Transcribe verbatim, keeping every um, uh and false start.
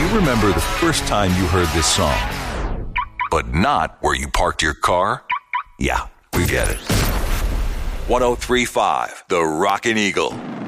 remember the first time you heard this song, but not where you parked your car? Yeah, we get it. one oh three point five, The Rockin' Eagle.